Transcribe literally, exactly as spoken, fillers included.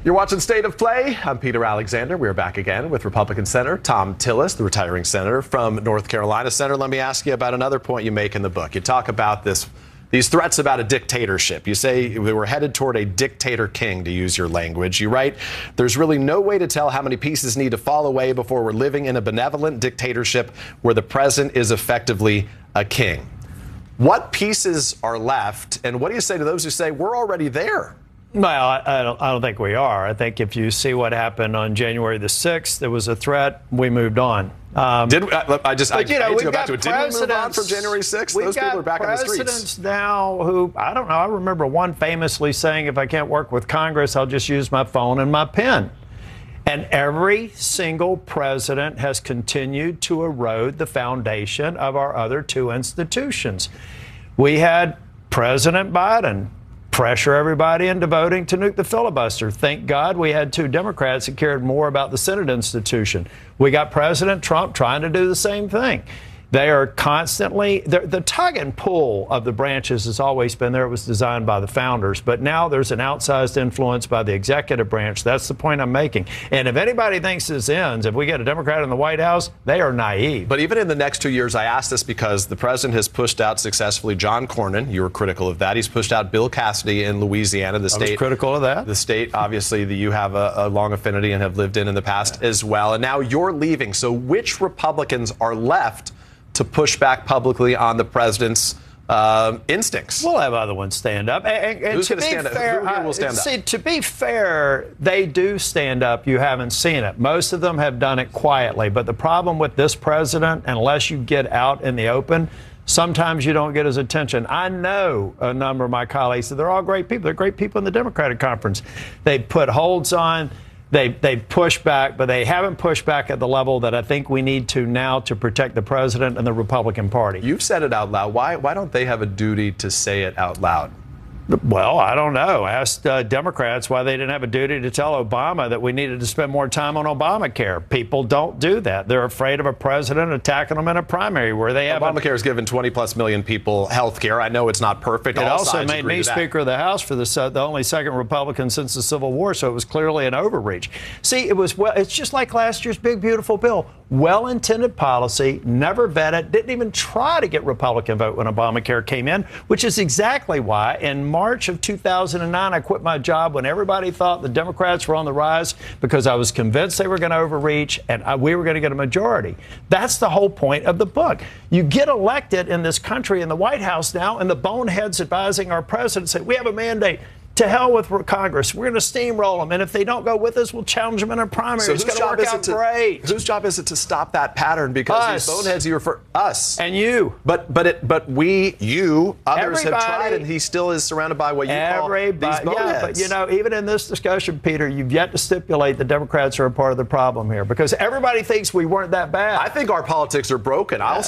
You're watching State of Play. I'm Peter Alexander. We're back again with Republican Senator Thom Tillis, the retiring senator from North Carolina. Senator, let me ask you about another point you make in the book. You talk about this, these threats about a dictatorship. You say we were headed toward a dictator king, to use your language. You write, there's really no way to tell how many pieces need to fall away before we're living in a benevolent dictatorship where the president is effectively a king. What pieces are left, and what do you say to those who say we're already there? Well, I, I, don't, I don't think we are. I think if you see what happened on January the sixth, there was a threat. We moved on. Um, Did I, I just but, I you know, hate to go we've back got to it. Did we move on from January sixth? Those people are back on the streets. Presidents now who, I don't know, I remember one famously saying, if I can't work with Congress, I'll just use my phone and my pen. And every single president has continued to erode the foundation of our other two institutions. We had President Biden pressure everybody into voting to nuke the filibuster. Thank God we had two Democrats that cared more about the Senate institution. We got President Trump trying to do the same thing. They are constantly, the tug and pull of the branches has always been there. It was designed by the founders, but now there's an outsized influence by the executive branch. That's the point I'm making. And if anybody thinks this ends, if we get a Democrat in the White House, they are naive. But even in the next two years, I ask this because the president has pushed out successfully John Cornyn. You were critical of that. He's pushed out Bill Cassidy in Louisiana, the state. I was critical of that. The state, obviously, that you have a, a long affinity and have lived in in the past as well. And now you're leaving. So which Republicans are left to push back publicly on the president's um, instincts? We'll have other ones stand up. And, and Who's to going to stand fair, up? Who here will stand see, up? To be fair, they do stand up. You haven't seen it. Most of them have done it quietly. But the problem with this president, unless you get out in the open, sometimes you don't get his attention. I know a number of my colleagues, they're all great people. They're great people in the Democratic conference. They put holds on. They, they've pushed back, but they haven't pushed back at the level that I think we need to now to protect the president and the Republican Party. You've said it out loud. Why, why don't they have a duty to say it out loud? Well, I don't know. Asked uh, Democrats why they didn't have a duty to tell Obama that we needed to spend more time on Obamacare. People don't do that. They're afraid of a president attacking them in a primary where they have. Obamacare has given twenty plus million people health care. I know it's not perfect. It All also made me Speaker of the House for the, uh, the only second Republican since the Civil War, so it was clearly an overreach. See, it was well. It's just like last year's big beautiful bill. Well-intended policy, never vetted, didn't even try to get Republican vote when Obamacare came in, which is exactly why in March of two thousand nine I quit my job when everybody thought the Democrats were on the rise because I was convinced they were going to overreach and I, we were going to get a majority. That's the whole point of the book. You get elected in this country in the White House now, and the boneheads advising our president say, we have a mandate. To hell with Congress. We're going to steamroll them. And if they don't go with us, we'll challenge them in a primary. So it's going to work out to, great. Whose job is it to stop that pattern? Because us. these boneheads, you refer us. And you. But but it, but we, you, others Everybody, have tried, and he still is surrounded by what you everybody, call these boneheads. Yeah, but, you know, even in this discussion, Peter, you've yet to stipulate the Democrats are a part of the problem here. Because everybody thinks we weren't that bad. I think our politics are broken. I'll